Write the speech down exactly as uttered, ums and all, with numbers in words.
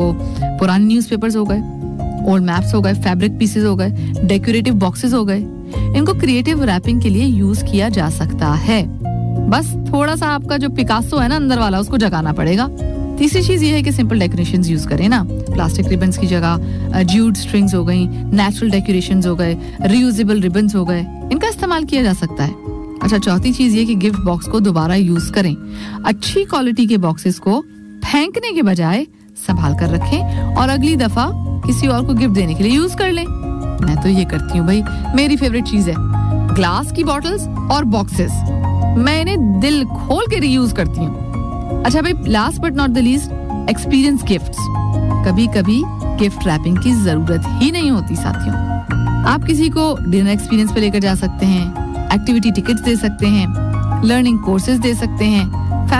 तो पुराने न्यूज़पेपर्स हो गए, ओल्ड मैप्स हो गए, फैब्रिक पीसेस हो गए, डेकोरेटिव बॉक्सेस हो गए। इनको क्रिएटिव रैपिंग के लिए यूज किया जा सकता है। बस थोड़ा सा आपका जो पिकासो है ना अंदर वाला, उसको जगाना पड़ेगा। तीसरी चीज ये है कि सिंपल डेकोरेशंस यूज करें ना। प्लास्टिक रिबन्स की जगह ज्यूट स्ट्रिंग्स हो गई, नेचुरल डेकोरेशंस हो गए, रियूजेबल रिबन्स हो गए, इनका इस्तेमाल किया जा सकता है। अच्छा, चौथी चीज ये कि गिफ्ट बॉक्स को दोबारा यूज करें। अच्छी क्वालिटी के बॉक्सेस को फेंकने के बजाय संभाल कर रखें और अगली दफा किसी और को गिफ्ट देने के लिए यूज कर लें। मैं तो ये करती हूँ भाई, मेरी फेवरेट चीज है ग्लास की बॉटल्स और बॉक्सेस। मैं इन्हें दिल खोल के रीयूज करती हूँ। अच्छा भाई, last but not the least, experience gifts. कभी कभी गिफ्ट रैपिंग की जरूरत ही नहीं होती साथियों। आप किसी को डिनर एक्सपीरियंस पे लेकर जा सकते हैं, एक्टिविटी टिकट्स दे सकते हैं, लर्निंग कोर्सेज दे सकते हैं,